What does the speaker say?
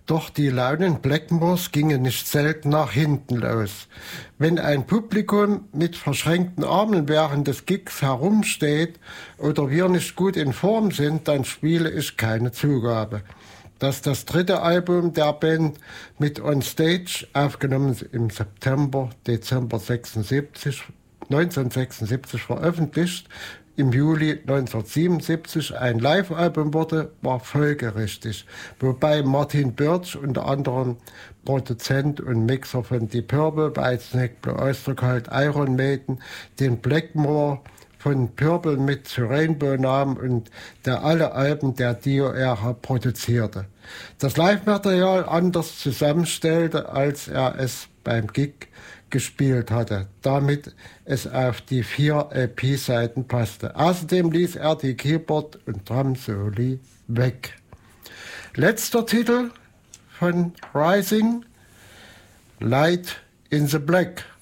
Doch die Launen Blackmores gingen nicht selten nach hinten los. Wenn ein Publikum mit verschränkten Armen während des Gigs herumsteht oder wir nicht gut in Form sind, dann spiele ich keine Zugabe. Das ist das dritte Album der Band mit On Stage, aufgenommen im Dezember 1976 veröffentlicht. Im Juli 1977 ein Live-Album wurde, war folgerichtig, wobei Martin Birch, unter anderem Produzent und Mixer von Deep Purple, Whitesnake, Blue Oyster Cult, Iron Maiden, den Blackmore von Purple mit zu Rainbow nahm und der alle Alben der Dio-Ära produzierte. Das Live-Material anders zusammenstellte, als er es beim Gig gespielt hatte, damit es auf die 4 EP-Seiten passte. Außerdem ließ er die Keyboard- und Drum-Soli weg. Letzter Titel von Rising, Light in the Black.